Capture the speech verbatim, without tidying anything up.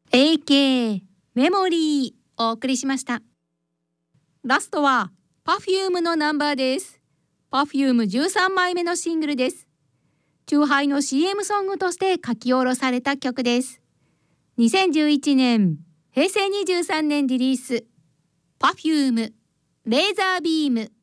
エーケー メモリーお送りしました。ラストは Perfume のナンバーです。Perfume じゅうさんまいめのシングルです。チューハイの シーエム ソングとして書き下ろされた曲です。にせんじゅういちねん、へいせいにじゅうさんねんリリース Perfume レーザービーム。